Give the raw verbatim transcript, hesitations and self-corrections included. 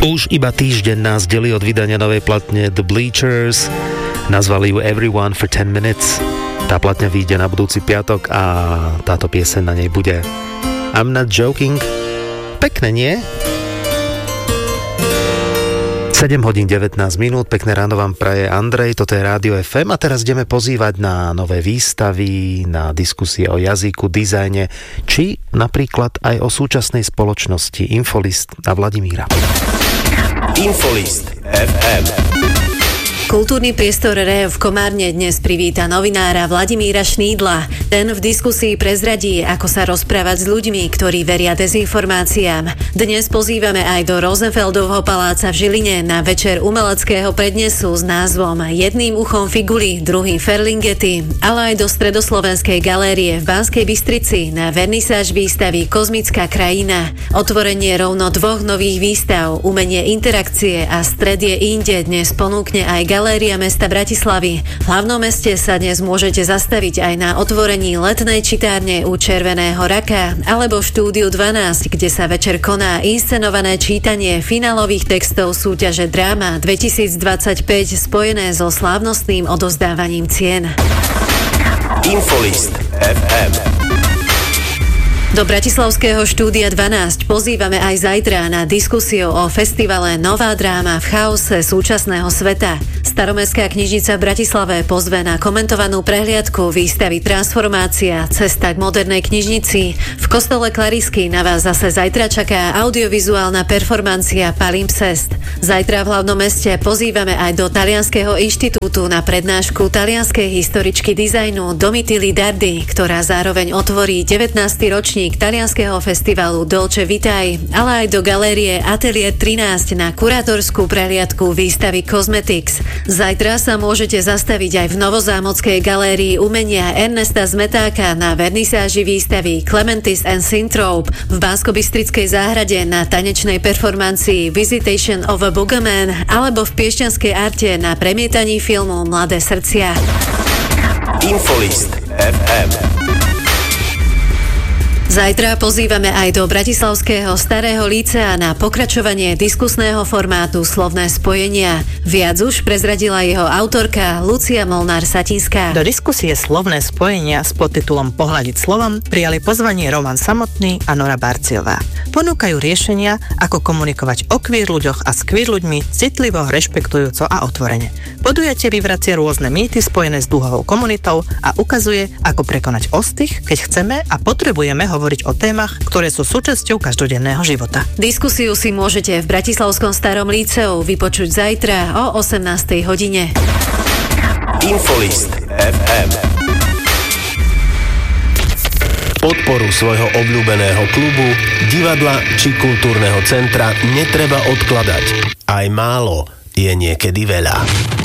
Už iba týždeň nás delí od vydania novej platne The Bleachers. Nazvali ju Everyone for ten minutes. Tá platňa vyjde na budúci piatok a táto pieseň na nej bude I'm Not Joking. Pekné, nie? sedem hodín devätnásť minút, pekné ráno vám praje Andrej, toto je Rádio ef em a teraz ideme pozývať na nové výstavy, na diskusie o jazyku, dizajne, či napríklad aj o súčasnej spoločnosti. Infolist a Vladimíra. Infolist ef em. Kultúrny priestor Rév v Komárne dnes privíta novinára Vladimíra Šnídla. Ten v diskusii prezradí, ako sa rozprávať s ľuďmi, ktorí veria dezinformáciám. Dnes pozývame aj do Rosenfeldovho paláca v Žiline na večer umeleckého prednesu s názvom Jedným uchom figuly, druhým Ferlingety, ale aj do Stredoslovenskej galérie v Banskej Bystrici na vernisáž výstavy Kozmická krajina. Otvorenie rovno dvoch nových výstav, umenie interakcie a stred je inde dnes ponúkne aj Galéria mesta Bratislavy. V hlavnom meste sa dnes môžete zastaviť aj na otvorení letnej čitárne u Červeného raka alebo štúdiu dvanásť, kde sa večer koná inscenované čítanie finálových textov súťaže Dráma dvetisícdvadsaťpäť spojené so slávnostným odovzdávaním cien. Infolist ef em. Do bratislavského štúdia dvanásť pozývame aj zajtra na diskusiu o festivale Nová dráma v chaose súčasného sveta. Staromestská knižnica v Bratislave pozve na komentovanú prehliadku výstavy Transformácia, cesta k modernej knižnici. V kostole Klarisky na vás zase zajtra čaká audiovizuálna performancia Palimpsest. Zajtra v hlavnom meste pozývame aj do Talianskeho inštitútu na prednášku talianskej historičky dizajnu Domitily Dardy, ktorá zároveň otvorí devätnásty ročník talianskeho festivalu Dolce Vitae, ale aj do galérie Atelier trinásť na kurátorskú prehliadku výstavy Cosmetics. Zajtra sa môžete zastaviť aj v Novozámockej galérii umenia Ernesta Zmetáka na vernisáži výstavy Clementis and Synthrope, v Banskobystrickej záhrade na tanečnej performancii Visitation of a Boogeyman alebo v Piešťanskej arte na premietaní filmu Mladé srdcia. Infolist ef em. Zajtra pozývame aj do Bratislavského Starého lícea na pokračovanie diskusného formátu Slovné spojenia. Viac už prezradila jeho autorka Lucia Molnár-Satinská. Do diskusie Slovné spojenia s podtitulom Pohľadiť slovom prijali pozvanie Roman Samotný a Nora Barciová. Ponúkajú riešenia, ako komunikovať o queer ľuďoch a s queer ľuďmi citlivo, rešpektujúco a otvorene. Podujatie vyvracia rôzne mýty spojené s dúhovou komunitou a ukazuje, ako prekonať ostych, keď chceme a potrebujeme hovoriť o témach, ktoré sú súčasťou každodenného života. Diskusiu si môžete v Bratislavskom Starom líceu vypočuť zajtra o osemnástej hodine. Infolist ef em. Podporu svojho obľúbeného klubu, divadla či kultúrneho centra netreba odkladať. Aj málo je niekedy veľa.